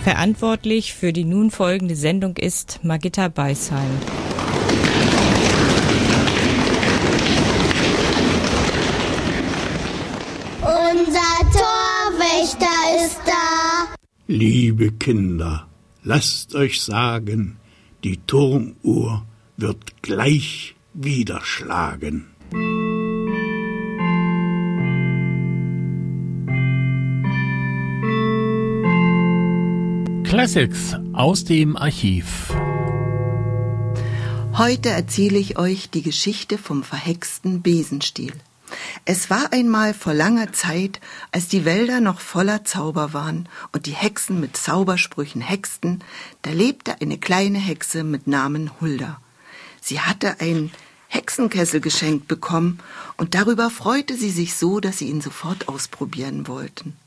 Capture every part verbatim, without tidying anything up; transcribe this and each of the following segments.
Verantwortlich für die nun folgende Sendung ist Margitta Beisheim. Unser Torwächter ist da. Liebe Kinder, lasst euch sagen, die Turmuhr wird gleich wieder schlagen. Classics aus dem Archiv. Heute erzähle ich euch die Geschichte vom verhexten Besenstiel. Es war einmal vor langer Zeit, als die Wälder noch voller Zauber waren und die Hexen mit Zaubersprüchen hexten, da lebte eine kleine Hexe mit Namen Hulda. Sie hatte einen Hexenkessel geschenkt bekommen und darüber freute sie sich so, dass sie ihn sofort ausprobieren wollten.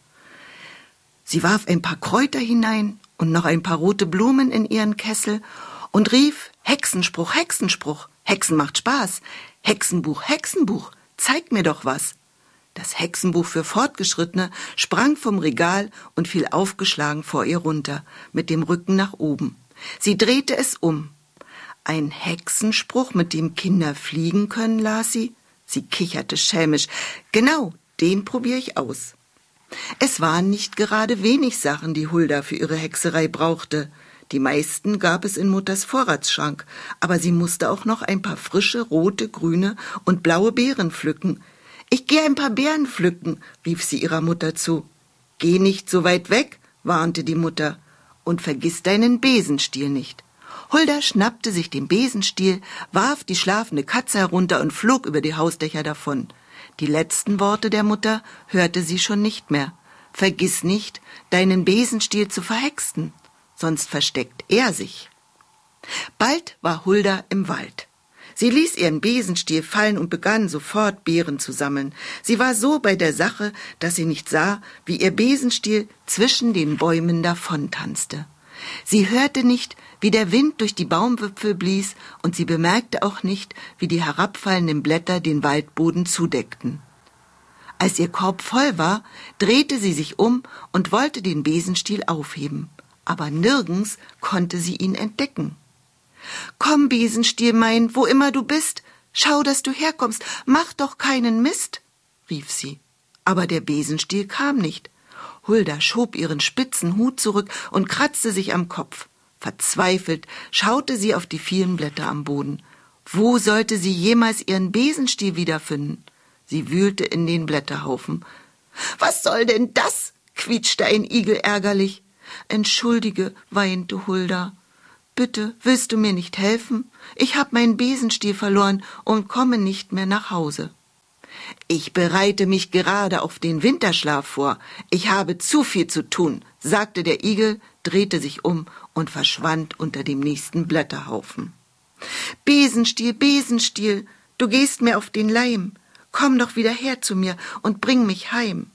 Sie warf ein paar Kräuter hinein und noch ein paar rote Blumen in ihren Kessel und rief: Hexenspruch, Hexenspruch, Hexen macht Spaß, Hexenbuch, Hexenbuch, zeig mir doch was. Das Hexenbuch für Fortgeschrittene sprang vom Regal und fiel aufgeschlagen vor ihr runter, mit dem Rücken nach oben. Sie drehte es um. Ein Hexenspruch, mit dem Kinder fliegen können, las sie. Sie kicherte schelmisch. Genau, den probiere ich aus. Es waren nicht gerade wenig Sachen, die Hulda für ihre Hexerei brauchte. Die meisten gab es in Mutters Vorratsschrank, aber sie musste auch noch ein paar frische, rote, grüne und blaue Beeren pflücken. »Ich gehe ein paar Beeren pflücken«, rief sie ihrer Mutter zu. »Geh nicht so weit weg«, warnte die Mutter, »und vergiss deinen Besenstiel nicht.« Hulda schnappte sich den Besenstiel, warf die schlafende Katze herunter und flog über die Hausdächer davon. Die letzten Worte der Mutter hörte sie schon nicht mehr. »Vergiss nicht, deinen Besenstiel zu verhexen, sonst versteckt er sich.« Bald war Hulda im Wald. Sie ließ ihren Besenstiel fallen und begann sofort Beeren zu sammeln. Sie war so bei der Sache, dass sie nicht sah, wie ihr Besenstiel zwischen den Bäumen davontanzte. Sie hörte nicht, wie der Wind durch die Baumwipfel blies, und sie bemerkte auch nicht, wie die herabfallenden Blätter den Waldboden zudeckten. Als ihr Korb voll war, drehte sie sich um und wollte den Besenstiel aufheben, aber nirgends konnte sie ihn entdecken. »Komm, Besenstiel mein, wo immer du bist, schau, dass du herkommst, mach doch keinen Mist«, rief sie. Aber der Besenstiel kam nicht. Hulda schob ihren spitzen Hut zurück und kratzte sich am Kopf. Verzweifelt schaute sie auf die vielen Blätter am Boden. Wo sollte sie jemals ihren Besenstiel wiederfinden? Sie wühlte in den Blätterhaufen. »Was soll denn das?«, quietschte ein Igel ärgerlich. »Entschuldige«, weinte Hulda. »Bitte, willst du mir nicht helfen? Ich habe meinen Besenstiel verloren und komme nicht mehr nach Hause.« »Ich bereite mich gerade auf den Winterschlaf vor. Ich habe zu viel zu tun«, sagte der Igel, drehte sich um und verschwand unter dem nächsten Blätterhaufen. »Besenstiel, Besenstiel, du gehst mir auf den Leim. Komm doch wieder her zu mir und bring mich heim.«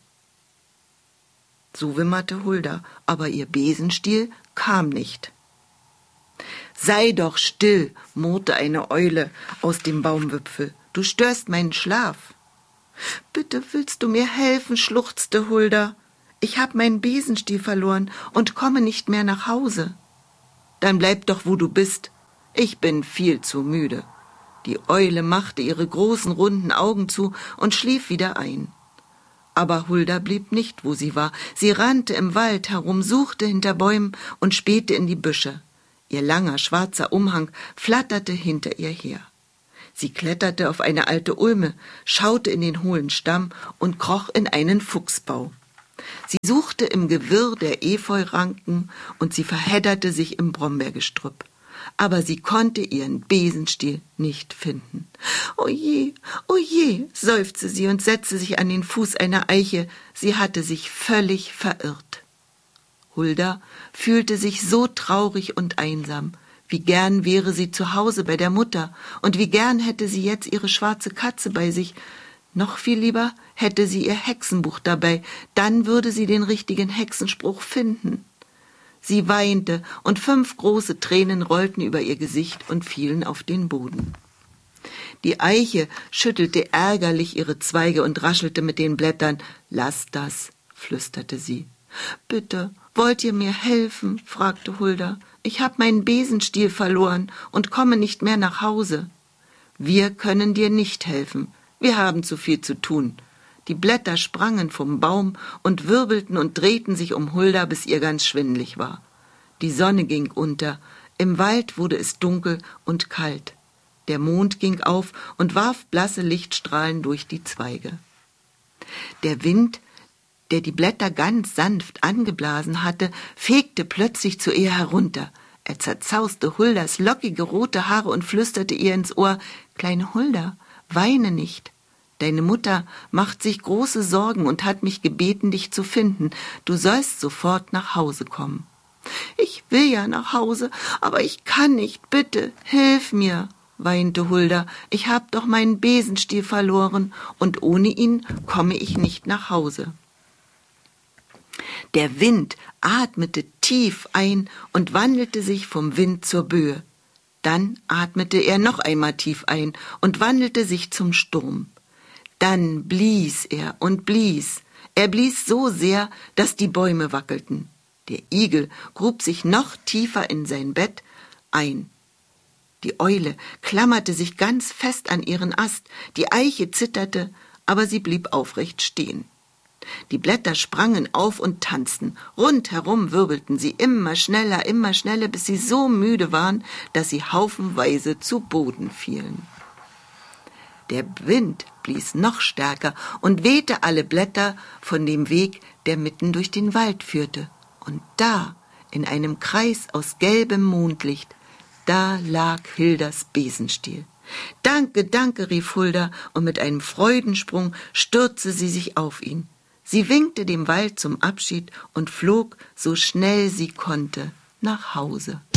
So wimmerte Hulda, aber ihr Besenstiel kam nicht. »Sei doch still«, murrte eine Eule aus dem Baumwipfel. »Du störst meinen Schlaf.« »Bitte willst du mir helfen«, schluchzte Hulda. »Ich hab meinen Besenstiel verloren und komme nicht mehr nach Hause.« »Dann bleib doch, wo du bist. Ich bin viel zu müde.« Die Eule machte ihre großen, runden Augen zu und schlief wieder ein. Aber Hulda blieb nicht, wo sie war. Sie rannte im Wald herum, suchte hinter Bäumen und spähte in die Büsche. Ihr langer, schwarzer Umhang flatterte hinter ihr her. Sie kletterte auf eine alte Ulme, schaute in den hohlen Stamm und kroch in einen Fuchsbau. Sie suchte im Gewirr der Efeuranken und sie verhedderte sich im Brombeergestrüpp. Aber sie konnte ihren Besenstiel nicht finden. »O je, o je«, seufzte sie und setzte sich an den Fuß einer Eiche. Sie hatte sich völlig verirrt. Hulda fühlte sich so traurig und einsam. Wie gern wäre sie zu Hause bei der Mutter und wie gern hätte sie jetzt ihre schwarze Katze bei sich. Noch viel lieber hätte sie ihr Hexenbuch dabei, dann würde sie den richtigen Hexenspruch finden. Sie weinte und fünf große Tränen rollten über ihr Gesicht und fielen auf den Boden. Die Eiche schüttelte ärgerlich ihre Zweige und raschelte mit den Blättern. »Lass das«, flüsterte sie. »Bitte, wollt ihr mir helfen?« fragte Hulda. »Ich habe meinen Besenstiel verloren und komme nicht mehr nach Hause.« »Wir können dir nicht helfen. Wir haben zu viel zu tun.« Die Blätter sprangen vom Baum und wirbelten und drehten sich um Hulda, bis ihr ganz schwindelig war. Die Sonne ging unter, im Wald wurde es dunkel und kalt. Der Mond ging auf und warf blasse Lichtstrahlen durch die Zweige. Der Wind, der die Blätter ganz sanft angeblasen hatte, fegte plötzlich zu ihr herunter. Er zerzauste Huldas lockige rote Haare und flüsterte ihr ins Ohr: »Kleine Hulda, weine nicht. Deine Mutter macht sich große Sorgen und hat mich gebeten, dich zu finden. Du sollst sofort nach Hause kommen.« »Ich will ja nach Hause, aber ich kann nicht. Bitte, hilf mir«, weinte Hulda. »Ich hab doch meinen Besenstiel verloren und ohne ihn komme ich nicht nach Hause.« Der Wind atmete tief ein und wandelte sich vom Wind zur Böe. Dann atmete er noch einmal tief ein und wandelte sich zum Sturm. Dann blies er und blies. Er blies so sehr, dass die Bäume wackelten. Der Igel grub sich noch tiefer in sein Bett ein. Die Eule klammerte sich ganz fest an ihren Ast, die Eiche zitterte, aber sie blieb aufrecht stehen. Die Blätter sprangen auf und tanzten, rundherum wirbelten sie immer schneller, immer schneller, bis sie so müde waren, dass sie haufenweise zu Boden fielen. Der Wind blies noch stärker und wehte alle Blätter von dem Weg, der mitten durch den Wald führte. Und da, in einem Kreis aus gelbem Mondlicht, da lag Hildas Besenstiel. »Danke, danke«, rief Hulda, und mit einem Freudensprung stürzte sie sich auf ihn. Sie winkte dem Wald zum Abschied und flog, so schnell sie konnte, nach Hause.